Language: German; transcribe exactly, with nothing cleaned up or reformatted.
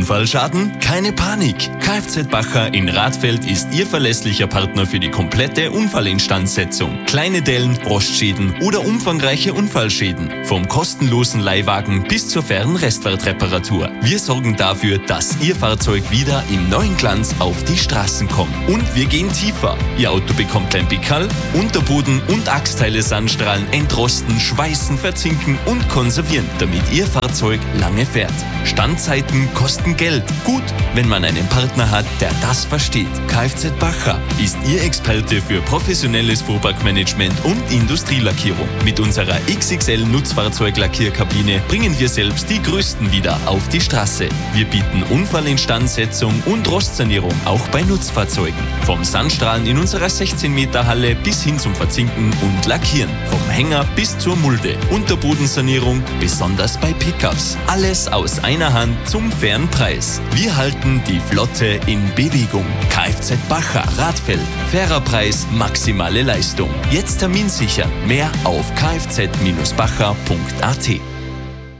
Unfallschaden? Keine Panik! Kfz Bacher in Radfeld ist Ihr verlässlicher Partner für die komplette Unfallinstandsetzung. Kleine Dellen, Rostschäden oder umfangreiche Unfallschäden. Vom kostenlosen Leihwagen bis zur fairen Restwertreparatur. Wir sorgen dafür, dass Ihr Fahrzeug wieder im neuen Glanz auf die Straßen kommt. Und wir gehen tiefer. Ihr Auto bekommt ein Pickerl, Unterboden und Achsteile Sandstrahlen entrosten, schweißen, verzinken und konservieren, damit Ihr Fahrzeug lange fährt. Standzeiten kosten Geld. Gut, wenn man einen Partner hat, der das versteht. Kfz Bacher ist Ihr Experte für professionelles Fuhrparkmanagement und Industrielackierung. Mit unserer X X L Nutzfahrzeuglackierkabine bringen wir selbst die größten wieder auf die Straße. Wir bieten Unfallinstandsetzung und Rostsanierung auch bei Nutzfahrzeugen. Vom Sandstrahlen in unserer sechzehn Meter Halle bis hin zum Verzinken und Lackieren. Vom Hänger bis zur Mulde. Unterbodensanierung, besonders bei Pickups. Alles aus einer Hand zum fairen Preis. Wir halten die Flotte in Bewegung. Kfz Bacher Radfeld. Fairer Preis, maximale Leistung. Jetzt Termin sichern. Mehr auf kfz Bindestrich bacher Punkt a t.